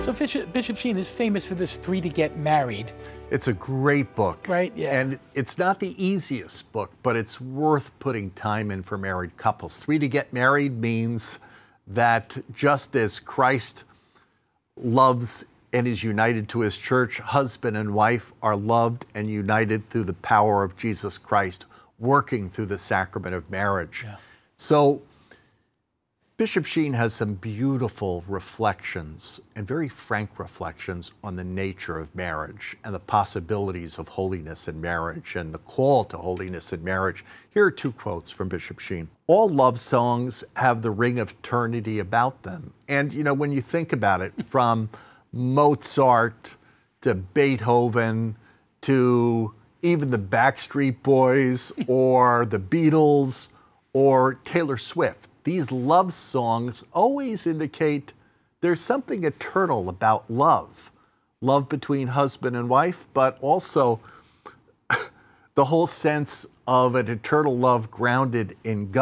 So Bishop Sheen is famous for this Three to Get Married. It's a great book. Right, yeah. And it's not the easiest book, but it's worth putting time in for married couples. Three to Get Married means that just as Christ loves and is united to his church, husband and wife are loved and united through the power of Jesus Christ, working through the sacrament of marriage. Yeah. So Bishop Sheen has some beautiful reflections and very frank reflections on the nature of marriage and the possibilities of holiness in marriage and the call to holiness in marriage. Here are two quotes from Bishop Sheen. All love songs have the ring of eternity about them. And, you know, when you think about it, from Mozart to Beethoven to even the Backstreet Boys or the Beatles or Taylor Swift, these love songs always indicate there's something eternal about love. Love between husband and wife, but also the whole sense of an eternal love grounded in God.